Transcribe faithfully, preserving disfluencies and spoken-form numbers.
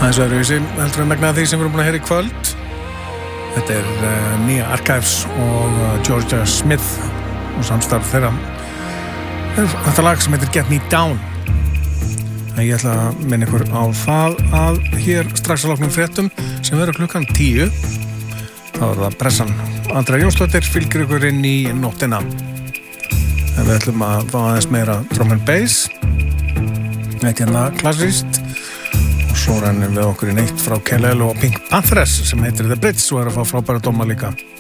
aðeins öðruvísi heldur að megna því sem við erum búin að heyra í kvöld. Þetta er uh, nýja Archives og uh, Georgia Smith og samstarf þeirra. Þetta lag sem heitir Get Me Down. Ég ætla að minna ykkur á það að hér strax að loknum fréttum sem verður klukkan tíu. Þá er það pressan. Andrea Jónsdóttir fylgir ykkur inn í nóttina. En við ætlum að fá aðeins meira drum and bass. Þetta er hérna klassískt. Og svo rennum við okkur í neitt frá Kellel og Pink Panthers sem heitir The Bridge og er að fá frábæra dóma líka.